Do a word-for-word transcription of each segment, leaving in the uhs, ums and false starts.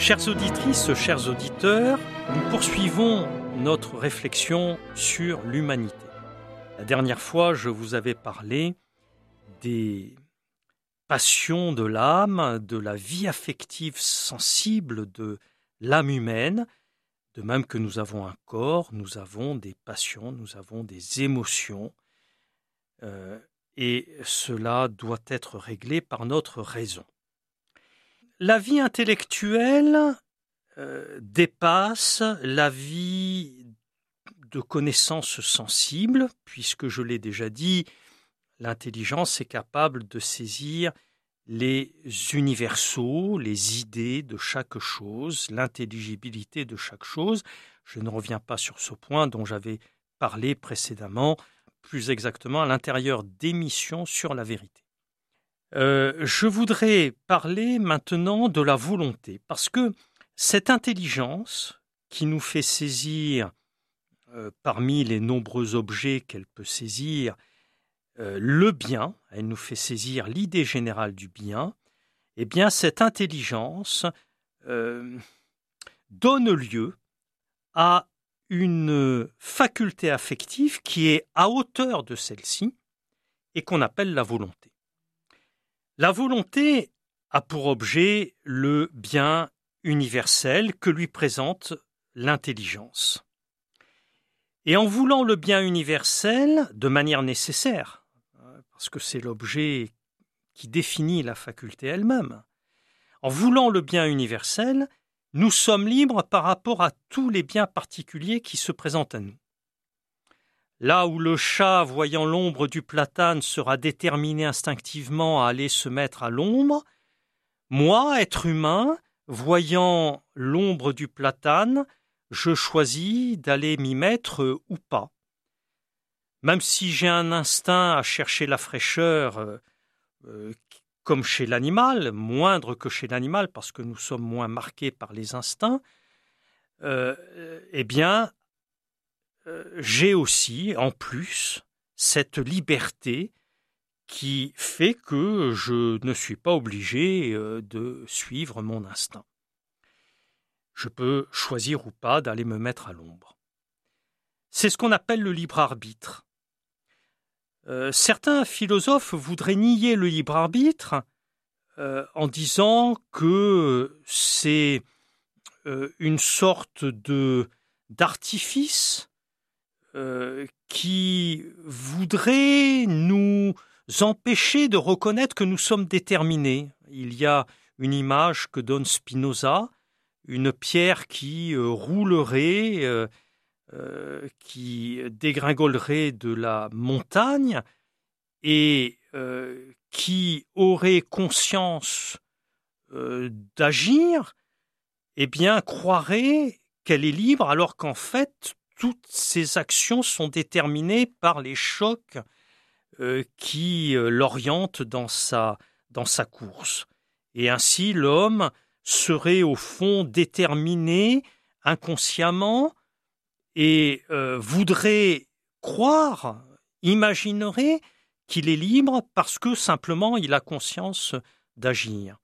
Chères auditrices, chers auditeurs, nous poursuivons notre réflexion sur l'humanité. La dernière fois, je vous avais parlé des passions de l'âme, de la vie affective sensible de l'âme humaine. De même que nous avons un corps, nous avons des passions, nous avons des émotions, euh, et cela doit être réglé par notre raison. La vie intellectuelle euh, dépasse la vie de connaissances sensibles, puisque je l'ai déjà dit, l'intelligence est capable de saisir les universaux, les idées de chaque chose, l'intelligibilité de chaque chose. Je ne reviens pas sur ce point dont j'avais parlé précédemment, plus exactement à l'intérieur d'émissions sur la vérité. Euh, je voudrais parler maintenant de la volonté, parce que cette intelligence qui nous fait saisir, euh, parmi les nombreux objets qu'elle peut saisir, euh, le bien, elle nous fait saisir l'idée générale du bien, eh bien cette intelligence euh, donne lieu à une faculté affective qui est à hauteur de celle-ci et qu'on appelle la volonté. La volonté a pour objet le bien universel que lui présente l'intelligence. Et en voulant le bien universel de manière nécessaire, parce que c'est l'objet qui définit la faculté elle-même, en voulant le bien universel, nous sommes libres par rapport à tous les biens particuliers qui se présentent à nous. Là où le chat, voyant l'ombre du platane, sera déterminé instinctivement à aller se mettre à l'ombre, moi, être humain, voyant l'ombre du platane, je choisis d'aller m'y mettre ou pas. Même si j'ai un instinct à chercher la fraîcheur, euh, euh, comme chez l'animal, moindre que chez l'animal, parce que nous sommes moins marqués par les instincts, euh, eh bien, euh, j'ai aussi, en plus, cette liberté qui fait que je ne suis pas obligé euh, de suivre mon instinct. Je peux choisir ou pas d'aller me mettre à l'ombre. C'est ce qu'on appelle le libre arbitre. Euh, certains philosophes voudraient nier le libre arbitre euh, en disant que c'est euh, une sorte de d'artifice euh, qui voudrait nous empêcher de reconnaître que nous sommes déterminés. Il y a une image que donne Spinoza, une pierre qui euh, roulerait, euh, euh, qui dégringolerait de la montagne et euh, qui aurait conscience euh, d'agir, eh bien, croirait qu'elle est libre, alors qu'en fait, toutes ses actions sont déterminées par les chocs euh, qui euh, l'orientent dans sa, dans sa course. Et ainsi, l'homme serait au fond déterminé inconsciemment et euh, voudrait croire, imaginerait qu'il est libre parce que simplement il a conscience d'agir.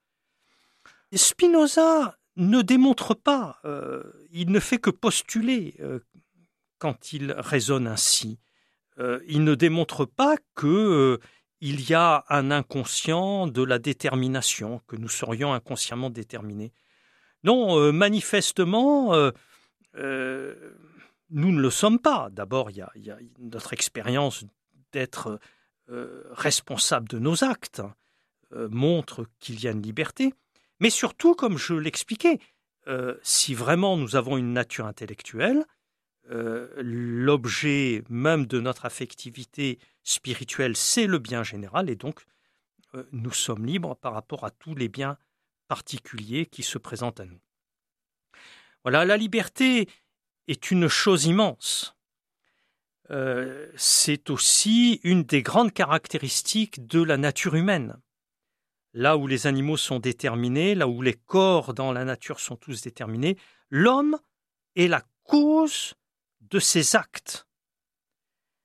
Spinoza ne démontre pas, euh, il ne fait que postuler euh, quand il raisonne ainsi. Euh, il ne démontre pas que euh, il y a un inconscient de la détermination, que nous serions inconsciemment déterminés. Non, euh, manifestement, euh, euh, nous ne le sommes pas. D'abord, il y a, il y a notre expérience d'être euh, responsable de nos actes euh, montre qu'il y a une liberté. Mais surtout, comme je l'expliquais, euh, si vraiment nous avons une nature intellectuelle, euh, l'objet même de notre affectivité spirituelle, c'est le bien général, et donc euh, nous sommes libres par rapport à tous les biens particuliers qui se présentent à nous. Voilà, la liberté est une chose immense. Euh, c'est aussi une des grandes caractéristiques de la nature humaine. Là où les animaux sont déterminés, là où les corps dans la nature sont tous déterminés, l'homme est la cause de ses actes.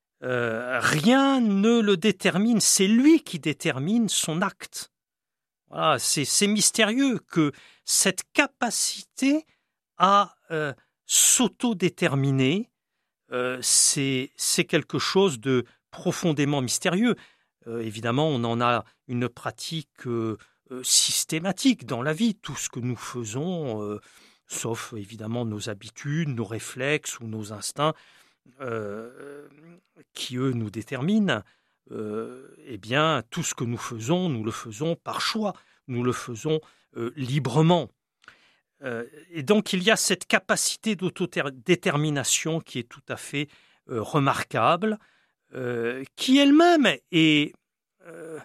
Euh, rien ne le détermine, c'est lui qui détermine son acte. Voilà, c'est, c'est mystérieux que cette capacité à euh, s'autodéterminer, euh, c'est, c'est quelque chose de profondément mystérieux. Euh, évidemment, on en a une pratique euh, euh, systématique dans la vie. Tout ce que nous faisons, euh, sauf évidemment nos habitudes, nos réflexes ou nos instincts, euh, qui eux nous déterminent, euh, eh bien, tout ce que nous faisons, nous le faisons par choix, nous le faisons euh, librement. Euh, et donc, il y a cette capacité d'autodétermination qui est tout à fait euh, remarquable, euh, qui elle-même est euh,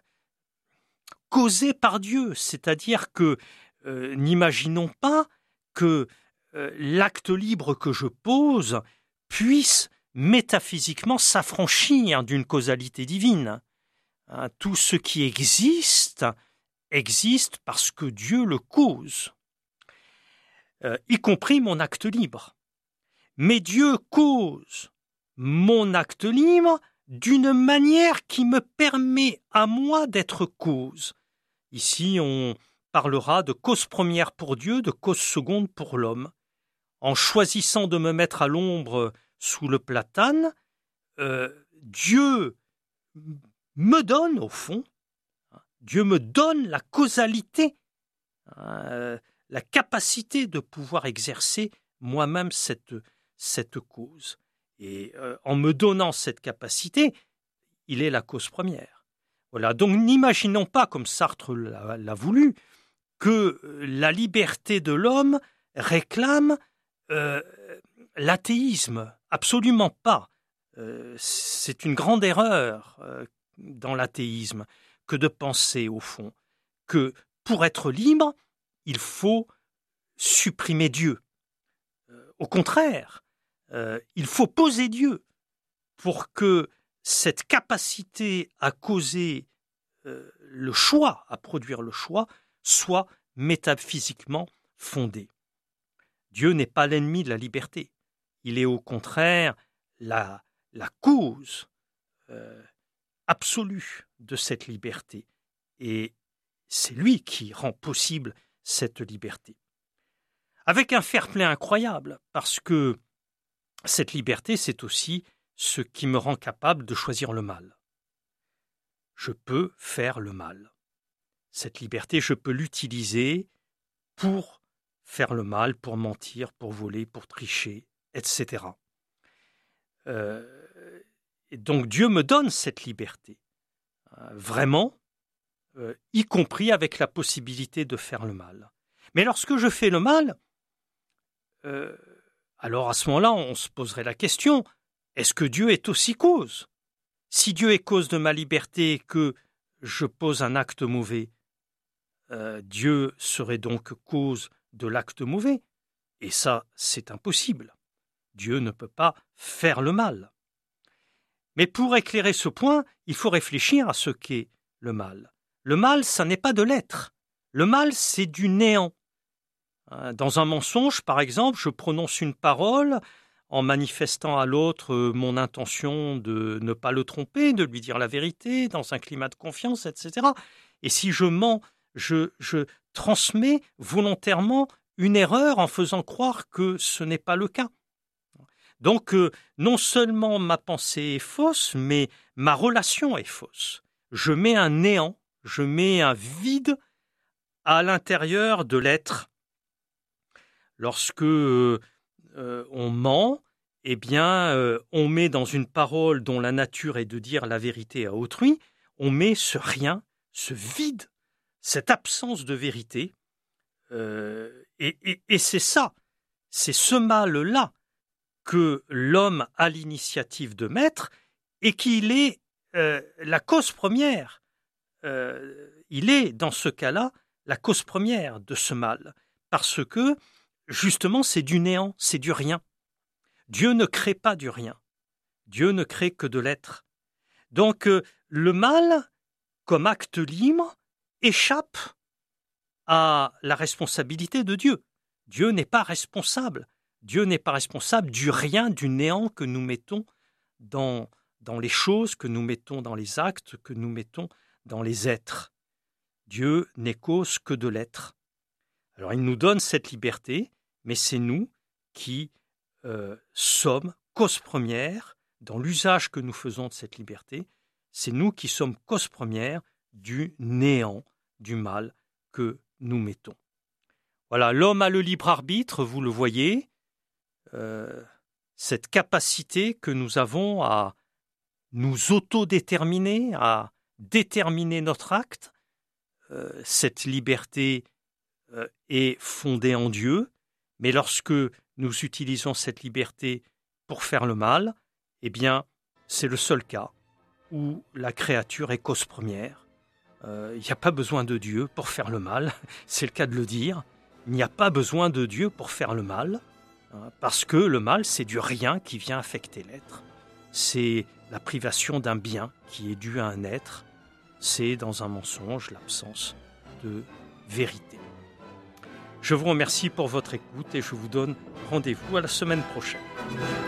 causée par Dieu. C'est-à-dire que euh, n'imaginons pas que euh, l'acte libre que je pose puisse métaphysiquement s'affranchir d'une causalité divine. Hein, tout ce qui existe existe parce que Dieu le cause, euh, y compris mon acte libre. Mais Dieu cause mon acte libre d'une manière qui me permet à moi d'être cause. Ici, on parlera de cause première pour Dieu, de cause seconde pour l'homme. En choisissant de me mettre à l'ombre sous le platane, euh, Dieu me donne, au fond, Dieu me donne la causalité, euh, la capacité de pouvoir exercer moi-même cette, cette cause. Et euh, en me donnant cette capacité, il est la cause première. Voilà. Donc n'imaginons pas, comme Sartre l'a, l'a voulu, que la liberté de l'homme réclame euh, l'athéisme. Absolument pas. Euh, c'est une grande erreur euh, dans l'athéisme que de penser, au fond, que pour être libre, il faut supprimer Dieu. Euh, au contraire, euh, il faut poser Dieu pour que cette capacité à causer euh, le choix, à produire le choix, soit métaphysiquement fondée. Dieu n'est pas l'ennemi de la liberté. Il est au contraire la, la cause euh, absolue de cette liberté. Et c'est lui qui rend possible cette liberté. Avec un fair-play incroyable, parce que cette liberté, c'est aussi ce qui me rend capable de choisir le mal. Je peux faire le mal. Cette liberté, je peux l'utiliser pour faire le mal, pour mentir, pour voler, pour tricher, et cetera. Euh, et donc Dieu me donne cette liberté, euh, vraiment, euh, y compris avec la possibilité de faire le mal. Mais lorsque je fais le mal, euh, alors à ce moment-là, on se poserait la question, est-ce que Dieu est aussi cause ? Si Dieu est cause de ma liberté et que je pose un acte mauvais, euh, Dieu serait donc cause de l'acte mauvais. Et ça, c'est impossible. Dieu ne peut pas faire le mal. Mais pour éclairer ce point, il faut réfléchir à ce qu'est le mal. Le mal, ça n'est pas de l'être. Le mal, c'est du néant. Dans un mensonge, par exemple, je prononce une parole en manifestant à l'autre mon intention de ne pas le tromper, de lui dire la vérité, dans un climat de confiance, et cetera. Et si je mens, je, je transmets volontairement une erreur en faisant croire que ce n'est pas le cas. Donc, euh, non seulement ma pensée est fausse, mais ma relation est fausse. Je mets un néant, je mets un vide à l'intérieur de l'être. Lorsque euh, euh, on ment, eh bien, euh, on met dans une parole dont la nature est de dire la vérité à autrui, on met ce rien, ce vide, cette absence de vérité. Euh, et, et, et c'est ça, c'est ce mal-là que l'homme a l'initiative de mettre et qu'il est euh, la cause première. Euh, il est, dans ce cas-là, la cause première de ce mal. Parce que, justement, c'est du néant, c'est du rien. Dieu ne crée pas du rien. Dieu ne crée que de l'être. Donc, euh, le mal, comme acte libre, échappe à la responsabilité de Dieu. Dieu n'est pas responsable. Dieu n'est pas responsable du rien, du néant que nous mettons dans, dans les choses, que nous mettons dans les actes, que nous mettons dans les êtres. Dieu n'est cause que de l'être. Alors il nous donne cette liberté, mais c'est nous qui euh, sommes cause première dans l'usage que nous faisons de cette liberté. C'est nous qui sommes cause première du néant, du mal que nous mettons. Voilà, l'homme a le libre arbitre, vous le voyez, euh, cette capacité que nous avons à nous autodéterminer, à déterminer notre acte. Euh, cette liberté euh, est fondée en Dieu, mais lorsque nous utilisons cette liberté pour faire le mal, eh bien, c'est le seul cas où la créature est cause première. Euh, il n'y a pas besoin de Dieu pour faire le mal, c'est le cas de le dire. Il n'y a pas besoin de Dieu pour faire le mal, hein, parce que le mal, c'est du rien qui vient affecter l'être. C'est la privation d'un bien qui est dû à un être. C'est dans un mensonge l'absence de vérité. Je vous remercie pour votre écoute et je vous donne rendez-vous à la semaine prochaine.